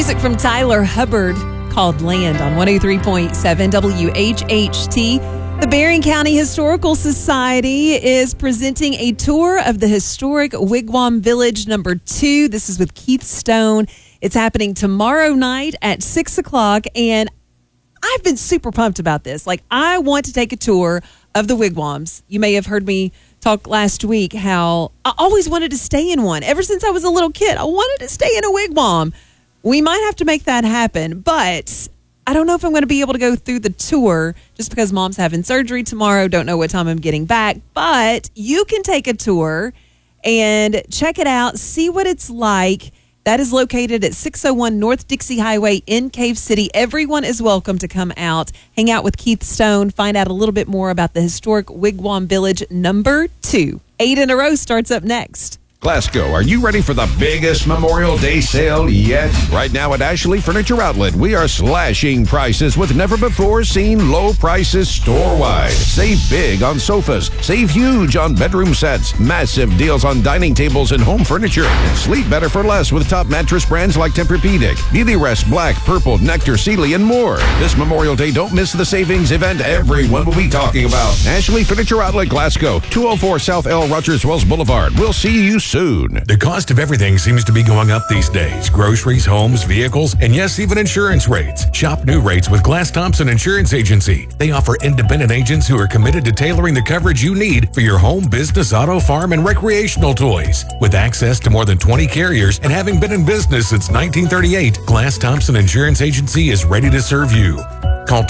Music from Tyler Hubbard called Land on 103.7 WHHT. The Berrien County Historical Society is presenting a tour of the historic Wigwam Village number 2. This is with Keith Stone. It's happening tomorrow night at 6 o'clock, and I've been super pumped about this. I want to take a tour of the wigwams. You may have heard me talk last week how I always wanted to stay in one. Ever since I was a little kid, I wanted to stay in a wigwam. We might have to make that happen, but I don't know if I'm going to be able to go through the tour just because Mom's having surgery tomorrow. Don't know what time I'm getting back, but you can take a tour and check it out, see what it's like. That is located at 601 North Dixie Highway in Cave City. Everyone is welcome to come out, hang out with Keith Stone, find out a little bit more about the historic Wigwam Village number 2. 8 in a row starts up next. Glasgow, are you ready for the biggest Memorial Day sale yet? Right now at Ashley Furniture Outlet, we are slashing prices with never-before-seen low prices store-wide. Save big on sofas. Save huge on bedroom sets. Massive deals on dining tables and home furniture. And sleep better for less with top mattress brands like Tempur-Pedic, Beautyrest, Black, Purple, Nectar, Sealy, and more. This Memorial Day, don't miss the savings event everyone will be talking about. Ashley Furniture Outlet, Glasgow, 204 South L. Rogers Wells Boulevard. We'll see you soon. The cost of everything seems to be going up these days. Groceries, homes, vehicles, and yes, even insurance rates. Shop new rates with Glass Thompson Insurance Agency. They offer independent agents who are committed to tailoring the coverage you need for your home, business, auto, farm, and recreational toys. With access to more than 20 carriers and having been in business since 1938, Glass Thompson Insurance Agency is ready to serve you. Call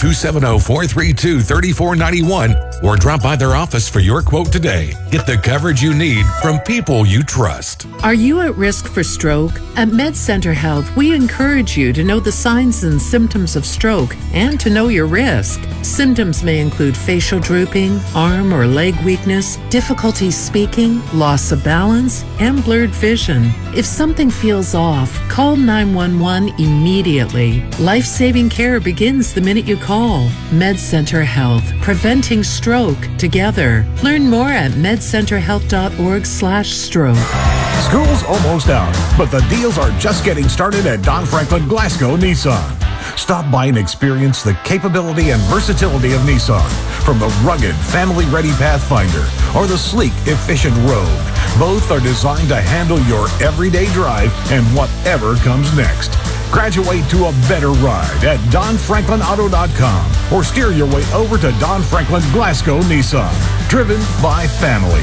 270-432-3491 or drop by their office for your quote today. Get the coverage you need from people you trust. Are you at risk for stroke? At MedCenter Health, we encourage you to know the signs and symptoms of stroke and to know your risk. Symptoms may include facial drooping, arm or leg weakness, difficulty speaking, loss of balance, and blurred vision. If something feels off, call 911 immediately. Life-saving care begins the minute you call. MedCenter Health, preventing stroke together. Learn more at medcenterhealth.org/stroke. School's almost out, but the deals are just getting started at Don Franklin Glasgow Nissan. Stop by and experience the capability and versatility of Nissan. From the rugged, family-ready Pathfinder or the sleek, efficient Rogue. Both are designed to handle your everyday drive and whatever comes next. Graduate to a better ride at DonFranklinAuto.com or steer your way over to Don Franklin Glasgow Nissan. Driven by family.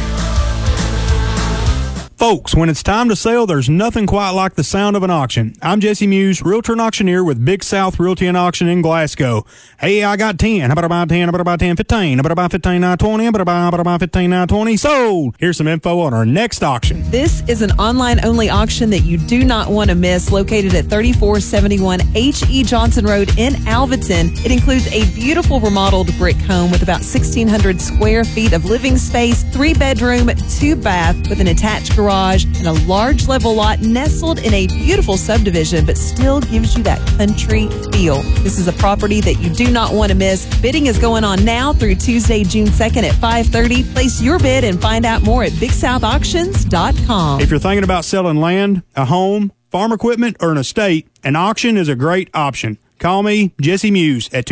Folks, when it's time to sell, there's nothing quite like the sound of an auction. I'm Jesse Muse, realtor and auctioneer with Big South Realty and Auction in Glasgow. Hey, I got 10. How about I buy 10? How about I buy 10? 15. How about I buy 15? Now 20. How about I buy 15? Now 20. Sold. Here's some info on our next auction. This is an online-only auction that you do not want to miss, located at 3471 H.E. Johnson Road in Alvaton. It includes a beautiful remodeled brick home with about 1,600 square feet of living space, 3-bedroom, 2-bath with an attached garage and a large level lot nestled in a beautiful subdivision, but still gives you that country feel. This is a property that you do not want to miss. Bidding is going on now through Tuesday, June 2nd at 5:30. Place your bid and find out more at BigSouthAuctions.com. If you're thinking about selling land, a home, farm equipment, or an estate, an auction is a great option. Call me, Jesse Muse, at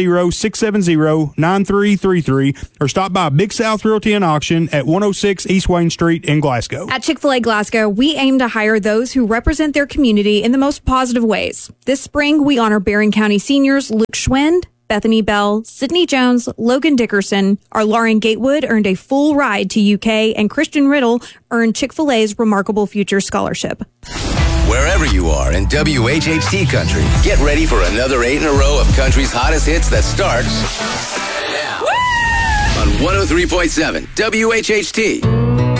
270-670-9333 or stop by Big South Realty and Auction at 106 East Wayne Street in Glasgow. At Chick-fil-A Glasgow, we aim to hire those who represent their community in the most positive ways. This spring, we honor Berrien County seniors Luke Schwend, Bethany Bell, Sydney Jones, Logan Dickerson. Our Lauren Gatewood earned a full ride to UK, and Christian Riddle earned Chick-fil-A's Remarkable Future Scholarship. Wherever you are in WHHT country, get ready for another 8 in a row of country's hottest hits that starts now. On 103.7 WHHT.